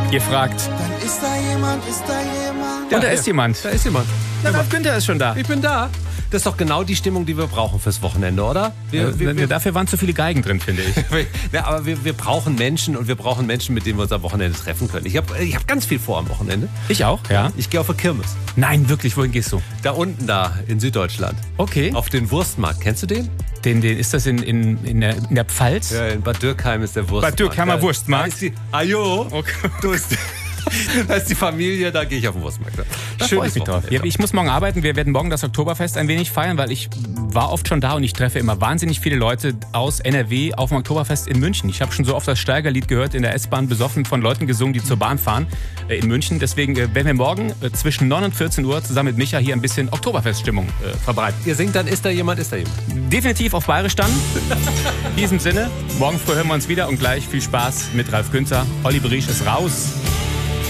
Ihr fragt. Dann ist da jemand, Und da ist jemand. Da ist jemand. Na, Ralf Günther ist schon da. Ich bin da. Das ist doch genau die Stimmung, die wir brauchen fürs Wochenende, oder? Dafür waren zu viele Geigen drin, finde ich. Ja, aber wir brauchen Menschen und wir brauchen Menschen, mit denen wir uns am Wochenende treffen können. Ich hab ganz viel vor am Wochenende. Ich auch, ja. Ich gehe auf eine Kirmes. Nein, wirklich, wohin gehst du? Da unten in Süddeutschland. Okay. Auf den Wurstmarkt. Kennst du den? Ist das in der Pfalz? Ja, in Bad Dürkheim ist der Wurstmarkt. Bad Dürkheimer Wurstmarkt. Ajo, Okay. da ist die Familie, da gehe ich auf den Wurstmarkt. Da freue ich mich drauf. Ja, ich muss morgen arbeiten. Wir werden morgen das Oktoberfest ein wenig feiern, weil ich war oft schon da und ich treffe immer wahnsinnig viele Leute aus NRW auf dem Oktoberfest in München. Ich habe schon so oft das Steigerlied gehört, in der S-Bahn besoffen von Leuten gesungen, die zur Bahn fahren in München. Deswegen werden wir morgen zwischen 9 und 14 Uhr zusammen mit Micha hier ein bisschen Oktoberfeststimmung verbreiten. Ihr singt dann, ist da jemand? Definitiv auf Bayerisch dann. In diesem Sinne, morgen früh hören wir uns wieder und gleich viel Spaß mit Ralf Günther. Olli Briesch ist raus.